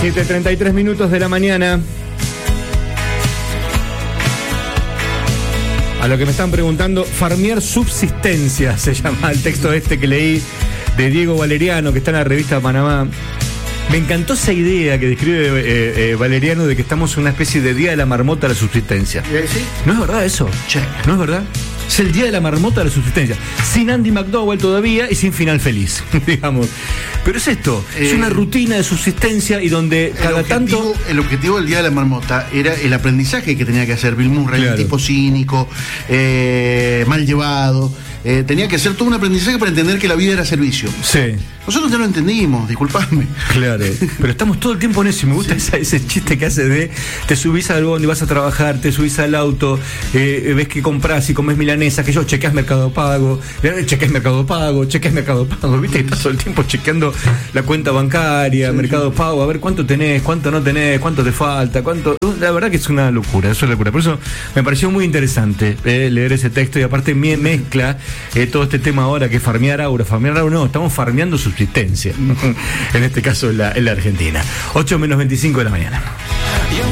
7:33 de la mañana. A lo que me están preguntando, farmear subsistencia se llama el texto este que leí de Diego Valeriano, que está en la revista Panamá. Me encantó esa idea que describe Valeriano de que estamos en una especie de día de la marmota de la subsistencia. ¿Sí? ¿No es verdad eso? Che. ¿No es verdad? Es el día de la marmota de la subsistencia. Sin Andy McDowell todavía y sin final feliz, digamos. Pero es esto, es una rutina de subsistencia y donde cada tanto... El objetivo del día de la marmota era el aprendizaje que tenía que hacer Bill Murray, claro. El tipo cínico, mal llevado. Tenía que hacer todo un aprendizaje para entender que la vida era servicio. Sí. Nosotros ya lo entendimos, disculpadme. Claro, pero estamos todo el tiempo en eso y me gusta ese chiste que hace de te subís al bondi, vas a trabajar, te subís al auto, ves que compras y comes milanesa, que yo chequeas Mercado Pago, chequeas Mercado Pago, viste que estás todo el tiempo chequeando la cuenta bancaria, sí, Mercado Pago, a ver cuánto tenés, cuánto no tenés, cuánto te falta, cuánto... La verdad que es una locura, eso es locura. Por eso me pareció muy interesante leer ese texto y aparte mezcla todo este tema ahora que farmear aura no, estamos farmeando subsistencia, en este caso en la Argentina. 8:25 de la mañana.